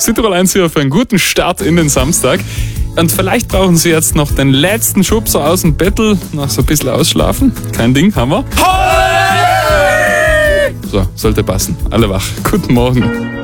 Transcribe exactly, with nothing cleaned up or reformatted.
Südtirol eins hier für einen guten Start in den Samstag. Und vielleicht brauchen Sie jetzt noch den letzten Schubser aus dem Bettel, noch so ein bisschen ausschlafen. Kein Ding, haben wir. So, sollte passen. Alle wach. Guten Morgen.